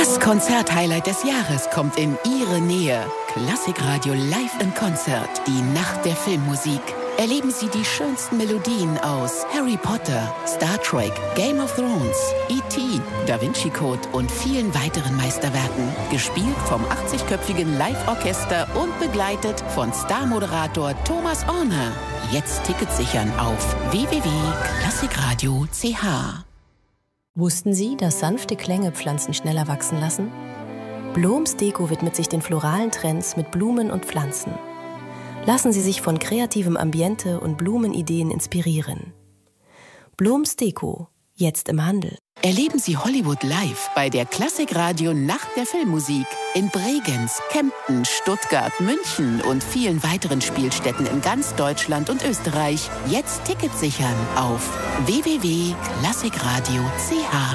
Das Konzert-Highlight des Jahres kommt in Ihre Nähe. Klassikradio Live in Konzert, die Nacht der Filmmusik. Erleben Sie die schönsten Melodien aus Harry Potter, Star Trek, Game of Thrones, E.T., Da Vinci Code und vielen weiteren Meisterwerken. Gespielt vom 80-köpfigen Live-Orchester und begleitet von Star-Moderator Thomas Orner. Jetzt Tickets sichern auf www.klassikradio.ch. Wussten Sie, dass sanfte Klänge Pflanzen schneller wachsen lassen? Bloms Deko widmet sich den floralen Trends mit Blumen und Pflanzen. Lassen Sie sich von kreativem Ambiente und Blumenideen inspirieren. Bloms Deko, jetzt im Handel. Erleben Sie Hollywood live bei der Klassikradio Nacht der Filmmusik in Bregenz, Kempten, Stuttgart, München und vielen weiteren Spielstätten in ganz Deutschland und Österreich. Jetzt Tickets sichern auf www.klassikradio.ch.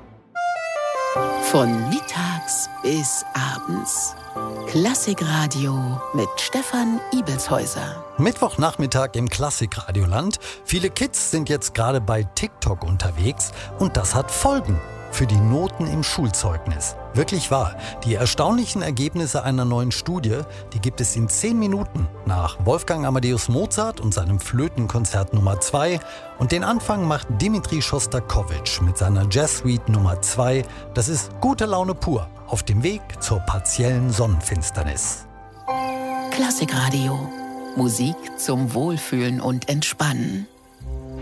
Von mittags bis abends. Klassikradio mit Stefan Ibelshäuser. Mittwochnachmittag im Klassikradioland. Viele Kids sind jetzt gerade bei TikTok unterwegs und das hat Folgen für die Noten im Schulzeugnis. Wirklich wahr. Die erstaunlichen Ergebnisse einer neuen Studie, die gibt es in 10 Minuten nach Wolfgang Amadeus Mozart und seinem Flötenkonzert Nummer 2. Und den Anfang macht Dimitri Schostakowitsch mit seiner Jazzsuite Nummer 2. Das ist gute Laune pur auf dem Weg zur partiellen Sonnenfinsternis. Klassikradio. Musik zum Wohlfühlen und Entspannen.